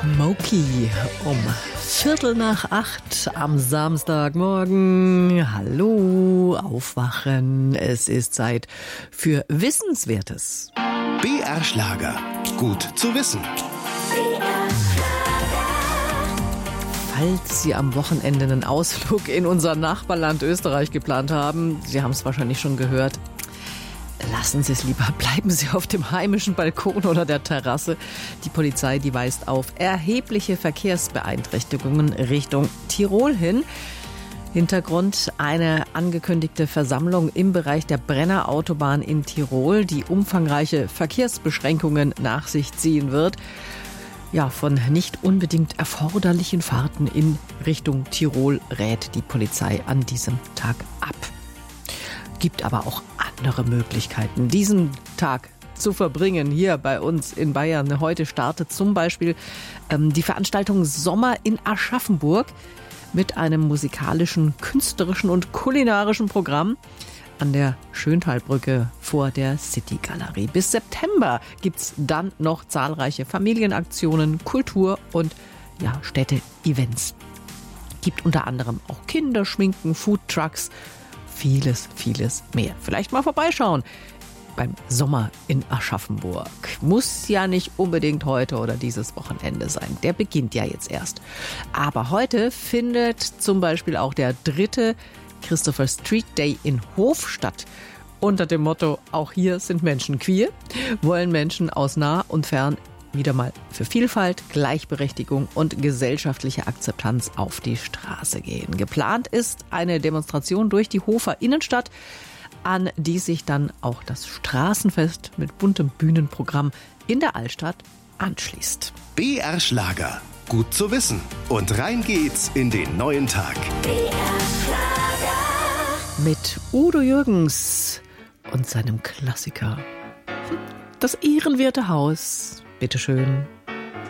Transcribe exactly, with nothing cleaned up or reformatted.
Smokey um Viertel nach acht am Samstagmorgen. Hallo, aufwachen. Es ist Zeit für Wissenswertes. B R Schlager. Gut zu wissen. Falls Sie am Wochenende einen Ausflug in unser Nachbarland Österreich geplant haben, Sie haben es wahrscheinlich schon gehört, lassen Sie es lieber, bleiben Sie auf dem heimischen Balkon oder der Terrasse. Die Polizei, die weist auf erhebliche Verkehrsbeeinträchtigungen Richtung Tirol hin. Hintergrund: eine angekündigte Versammlung im Bereich der Brennerautobahn in Tirol, die umfangreiche Verkehrsbeschränkungen nach sich ziehen wird. Ja, von nicht unbedingt erforderlichen Fahrten in Richtung Tirol rät die Polizei an diesem Tag ab. Gibt aber auch andere Möglichkeiten, diesen Tag zu verbringen hier bei uns in Bayern. Heute startet zum Beispiel ähm, die Veranstaltung Sommer in Aschaffenburg mit einem musikalischen, künstlerischen und kulinarischen Programm an der Schöntalbrücke vor der City-Galerie. Bis September gibt's dann noch zahlreiche Familienaktionen, Kultur- und ja, Städte-Events. Gibt unter anderem auch Kinderschminken, Foodtrucks, vieles, vieles mehr. Vielleicht mal vorbeischauen beim Sommer in Aschaffenburg. Muss ja nicht unbedingt heute oder dieses Wochenende sein. Der beginnt ja jetzt erst. Aber heute findet zum Beispiel auch der dritte Christopher Street Day in Hof statt. Unter dem Motto: Auch hier sind Menschen queer, wollen Menschen aus nah und fern wieder mal für Vielfalt, Gleichberechtigung und gesellschaftliche Akzeptanz auf die Straße gehen. Geplant ist eine Demonstration durch die Hofer Innenstadt, an die sich dann auch das Straßenfest mit buntem Bühnenprogramm in der Altstadt anschließt. B R Schlager. Gut zu wissen. Und rein geht's in den neuen Tag. B R Schlager. Mit Udo Jürgens und seinem Klassiker Das ehrenwerte Haus. Bitteschön.